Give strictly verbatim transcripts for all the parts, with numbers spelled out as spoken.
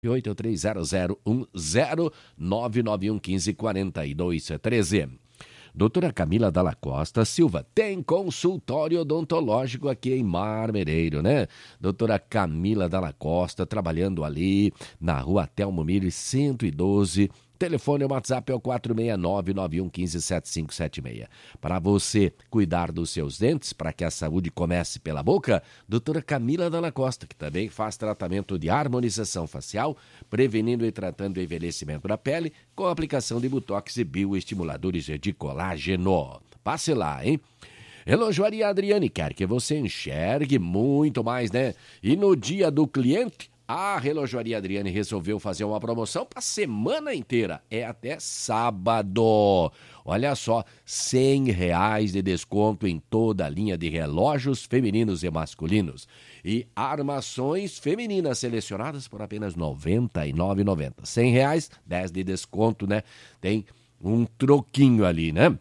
oito três zero zero um zero nove nove um um cinco quatro dois um três. Doutora Camila Dalla Costa Silva tem consultório odontológico aqui em Marmereiro, né? Doutora Camila Dalla Costa trabalhando ali na rua Telmo Mires cento e doze. Telefone ou WhatsApp é o quatro seis nove nove um um cinco sete cinco sete seis. Para você cuidar dos seus dentes, para que a saúde comece pela boca, doutora Camila Dalla Costa, que também faz tratamento de harmonização facial, prevenindo e tratando o envelhecimento da pele, com a aplicação de botox e bioestimuladores de colágeno. Passe lá, hein? Relojoaria Adriane quer que você enxergue muito mais, né? E no dia do cliente, a Relojoaria Adriane resolveu fazer uma promoção para a semana inteira. É até sábado. Olha só, cem reais de desconto em toda a linha de relógios femininos e masculinos. E armações femininas selecionadas por apenas noventa e nove reais e noventa centavos. cem reais, dez de desconto, né? Tem um troquinho ali, né?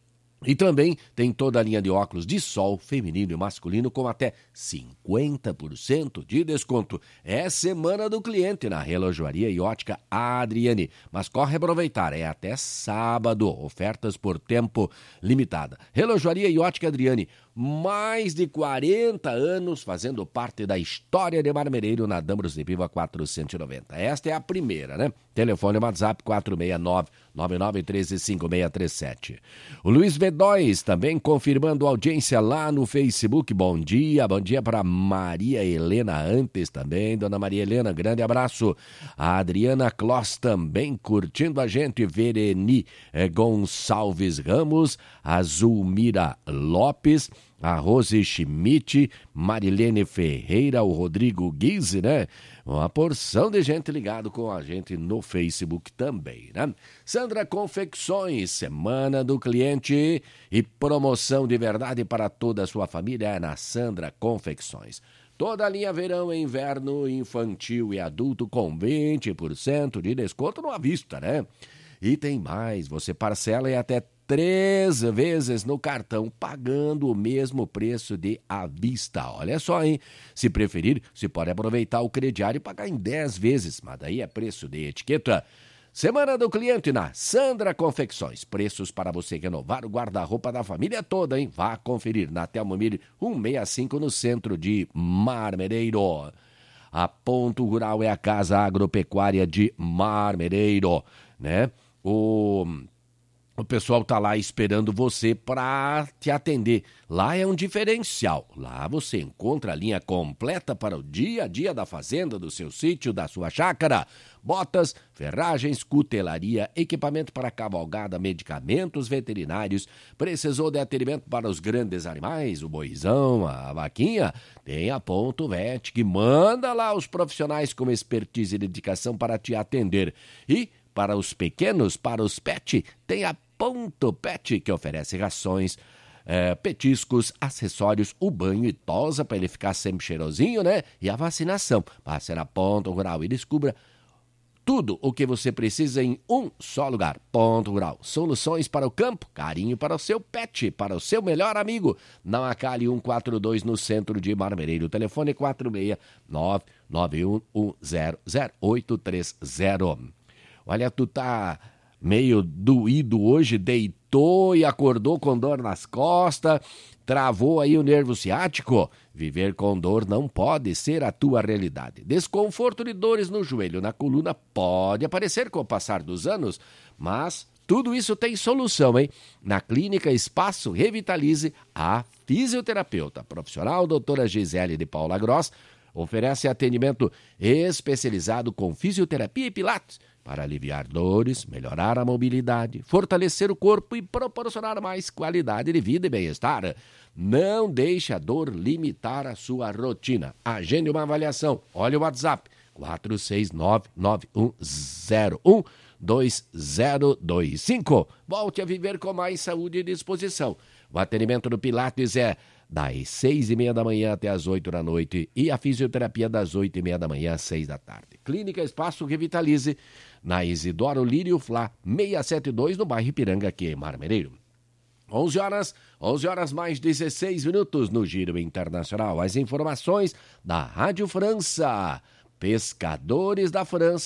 E também tem toda a linha de óculos de sol feminino e masculino com até cinquenta por cento de desconto. É semana do cliente na Relojoaria e Ótica Adriane. Mas corre aproveitar, é até sábado. Ofertas por tempo limitado. Relojoaria e Ótica Adriane. Mais de quarenta anos fazendo parte da história de Marmereiro na Dambros de Piva quatrocentos e noventa. Esta é a primeira, né? Telefone WhatsApp quatro seis nove nove nove um três cinco seis três sete. O Luiz V dois também confirmando audiência lá no Facebook. Bom dia, bom dia para Maria Helena antes também. Dona Maria Helena, grande abraço. A Adriana Kloss também curtindo a gente. Vereni eh, Gonçalves Ramos, a Zulmira Lopes, a Rose Schmidt, Marilene Ferreira, o Rodrigo Guise, né? Uma porção de gente ligado com a gente no Facebook também, né? Sandra Confecções, semana do cliente e promoção de verdade para toda a sua família é na Sandra Confecções. Toda a linha verão, inverno, infantil e adulto com vinte por cento de desconto no à vista, né? E tem mais, você parcela em até três vezes no cartão, pagando o mesmo preço de à vista. Olha só, hein? Se preferir, você pode aproveitar o crediário e pagar em dez vezes, mas daí é preço de etiqueta. Semana do cliente na Sandra Confecções. Preços para você renovar o guarda-roupa da família toda, hein? Vá conferir na Telmo Mille cento e sessenta e cinco no centro de Marmereiro. A Ponto Rural é a casa agropecuária de Marmereiro, né? O... O pessoal tá lá esperando você para te atender. Lá é um diferencial. Lá você encontra a linha completa para o dia a dia da fazenda, do seu sítio, da sua chácara. Botas, ferragens, cutelaria, equipamento para cavalgada, medicamentos veterinários. Precisou de atendimento para os grandes animais, o boizão, a vaquinha? Tem a Ponto Vet, que manda lá os profissionais com expertise e dedicação para te atender. E para os pequenos, para os pet, tem a Ponto Pet, que oferece rações, é, petiscos, acessórios, o banho e tosa para ele ficar sempre cheirosinho, né? E a vacinação. Passe na Ponto Rural e descubra tudo o que você precisa em um só lugar. Ponto Rural. Soluções para o campo, carinho para o seu pet, para o seu melhor amigo. Na Acali cento e quarenta e dois, no centro de Marmereiro. Telefone quatro seis nove nove um um zero zero oito três zero. Olha, tu tá meio doído hoje, deitou e acordou com dor nas costas, travou aí o nervo ciático. Viver com dor não pode ser a tua realidade. Desconforto de dores no joelho, na coluna, pode aparecer com o passar dos anos, mas tudo isso tem solução, hein? Na Clínica Espaço Revitalize, a fisioterapeuta profissional doutora Gisele de Paula Gross oferece atendimento especializado com fisioterapia e pilates, para aliviar dores, melhorar a mobilidade, fortalecer o corpo e proporcionar mais qualidade de vida e bem-estar. Não deixe a dor limitar a sua rotina. Agende uma avaliação. Olha o WhatsApp, quatro seis nove nove um zero um dois zero dois cinco. Volte a viver com mais saúde e disposição. O atendimento do Pilates é das seis e meia da manhã até as oito da noite e a fisioterapia das oito e meia da manhã às seis da tarde. Clínica Espaço Revitalize, na Isidoro Lírio Flá, seiscentos e setenta e dois, no bairro Ipiranga, aqui em Marmereiro. onze horas, onze horas mais dezesseis minutos no Giro Internacional. As informações da Rádio França. Pescadores da França